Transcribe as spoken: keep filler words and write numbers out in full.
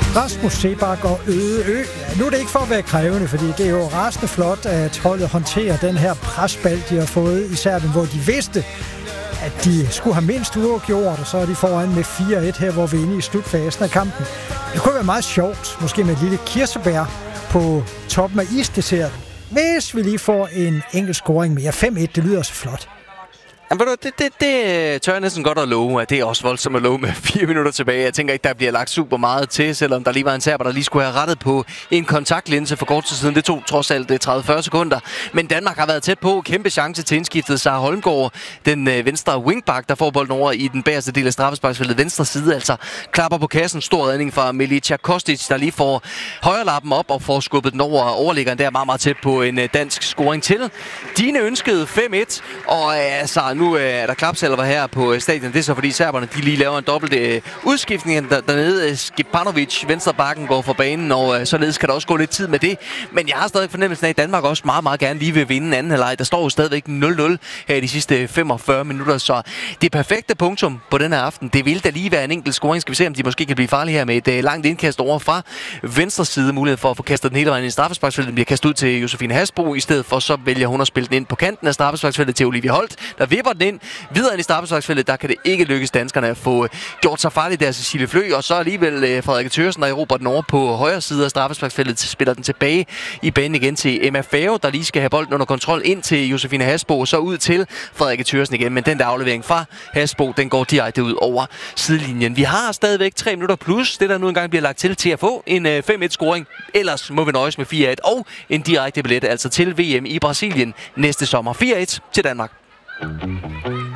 Rasmus Seebach og Øde Ø. Ja, nu er det ikke for at være krævende, fordi det er jo rasende flot, at holdet håndterer den her presbald, de har fået i Serbien, hvor de vidste, at de skulle have mindst uafgjort, og så er de foran med fire et her, hvor vi er inde i slutfasen af kampen. Det kunne være meget sjovt, måske med et lille kirsebær på toppen af isdesserten, hvis vi lige får en enkelt scoring mere. fem et, det lyder så flot. Jamen, det, det, det tør jeg næsten godt at love, at det er også voldsomt at love med fire minutter tilbage. Jeg tænker ikke, der bliver lagt super meget til, selvom der lige var en serber, der lige skulle have rettet på en kontaktlinse for kort tid siden. Det tog trods alt tredive til fyrre sekunder. Men Danmark har været tæt på. Kæmpe chance til indskiftet. Sara Holmgaard, den øh, venstre wingback, der får bolden over i den bagerste del af straffesparksfeltet. Venstre side, altså klapper på kassen. Stor redning fra Milica Kostic, der lige får højrelappen op og får skubbet den over overliggeren. Der er meget, meget tæt på en øh, dansk scoring til. Dine ønskede fem et, og øh, altså nu øh, er der klapsalver her på øh, stadion. Det er så fordi serberne de lige laver en dobbelt øh, udskiftning der, dernede. Skipanovic, venstre bakken, går for banen, og øh, således kan der også gå lidt tid med det. Men jeg har stadig fornemmelsen af, at Danmark også meget, meget gerne lige vil vinde anden halvleg. Der står jo stadigvæk nul nul her i de sidste femogfyrre minutter, så det perfekte punktum på den her aften. Det vil da lige være en enkelt scoring. Skal vi se, om de måske kan blive farlige her med et øh, langt indkast over fra venstre side. Mulighed for at få kastet den hele vejen i straffesparksfeltet. Den bliver kastet ud til Josefine Hasbro. I stedet for så vælger hun at spille den ind på kanten af straffesparksfeltet til Olivia Holt, der vipper den ind videre ind i straffesparksfeltet. Der kan det ikke lykkes danskerne at få gjort sig farligt der, Cecilie Flø, og så alligevel øh, Frederik Thørsen, der erobrer den over på højre side af straffesparksfeltet, spiller den tilbage i banen igen til Emma Fave, der lige skal have bolden under kontrol ind til Josefine Hasbro, og så ud til Frederik Thørsen igen. Men den der aflevering fra Hasbro, den går direkte ud over sidelinjen. Vi har stadigvæk tre minutter plus, det der nu engang bliver lagt til til at få en øh, fem et scoring. Ellers må vi nøjes med fire et og en direkte billet, altså til V M i Brasilien næste sommer. fire et til Danmark.